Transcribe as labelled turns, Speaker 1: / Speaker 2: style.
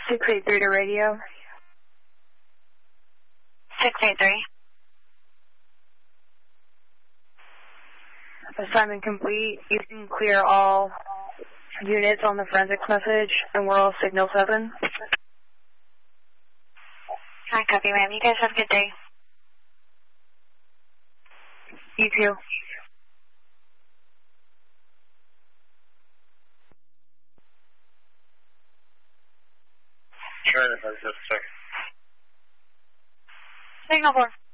Speaker 1: 683 to radio.
Speaker 2: 683.
Speaker 1: Assignment complete. You can clear all units on the forensics message, and we're all signal 7.
Speaker 2: I copy, ma'am. You guys have a good day.
Speaker 1: You too.
Speaker 3: Sure, let's just check.
Speaker 2: Signal 4.